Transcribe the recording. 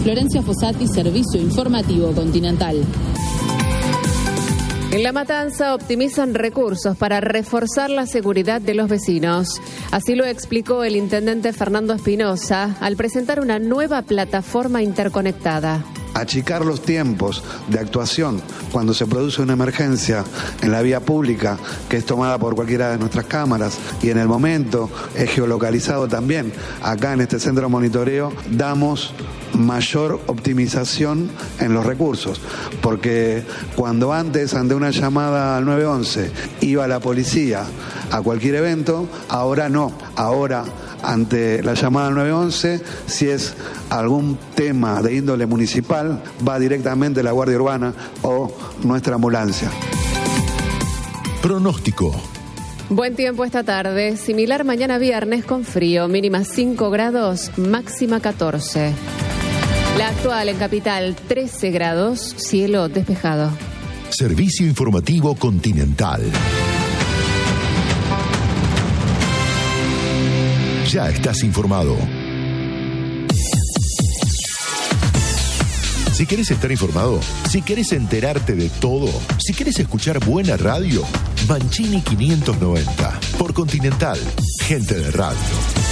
Florencia Fossati, Servicio Informativo Continental. En La Matanza optimizan recursos para reforzar la seguridad de los vecinos. Así lo explicó el intendente Fernando Espinosa al presentar una nueva plataforma interconectada. Achicar los tiempos de actuación cuando se produce una emergencia en la vía pública, que es tomada por cualquiera de nuestras cámaras, y en el momento es geolocalizado también. Acá en este centro de monitoreo damos mayor optimización en los recursos, porque cuando antes, ante una llamada al 911, iba la policía a cualquier evento, ahora no. Ahora, ante la llamada al 911, si es algún tema de índole municipal, va directamente la Guardia Urbana o nuestra ambulancia. Pronóstico. Buen tiempo esta tarde, similar mañana viernes con frío, mínima 5 grados, máxima 14. La actual en Capital, 13 grados, cielo despejado. Servicio Informativo Continental. Ya estás informado. Si querés estar informado, si querés enterarte de todo, si querés escuchar buena radio, Mancini 590, por Continental, gente de radio.